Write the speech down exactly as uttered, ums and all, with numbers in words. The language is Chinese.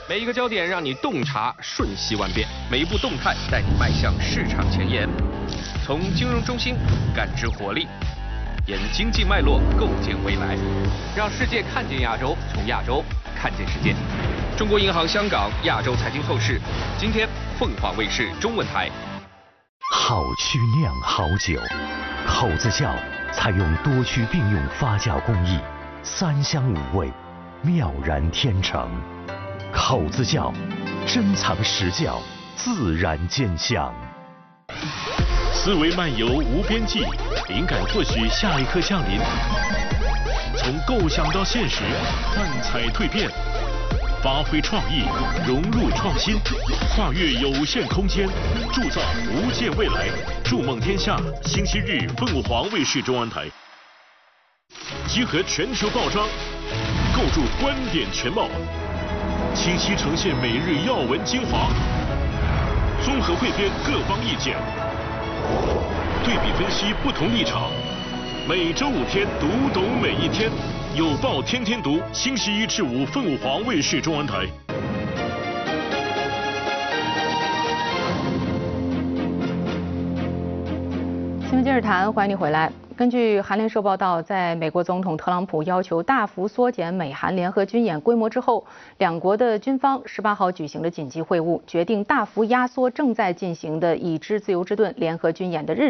每一个焦点让你洞察瞬息万变，每一步动态带你迈向市场前沿。从金融中心感知活力，沿经济脉络构建未来，让世界看见亚洲，从亚洲看见世界。中国银行香港亚洲财经透视，今天凤凰卫视中文台。 好曲酿好酒，口子窖采用多区并用发酵工艺，三香五味，妙然天成。口子窖，珍藏实窖，自然见香。 思维漫游无边际，灵感或许下一刻降临。从构想到现实，幻彩蜕变，发挥创意，融入创新，跨越有限空间，铸造无限未来。筑梦天下，星期日凤凰卫视中文台。集合全球报章，构筑观点全貌，清晰呈现每日要闻精华，综合汇编各方意见，对比分析不同立场。每周五天，读懂每一天。有报天天读，星期一至五凤凰卫视中文台。 新闻今日谈，欢迎你回来。根据韩联社报道，在美国总统特朗普要求大幅缩减美韩联合军演规模之后，两国的军方十八号举行了紧急会晤，决定大幅压缩正在进行的已知自由之盾联合军演的日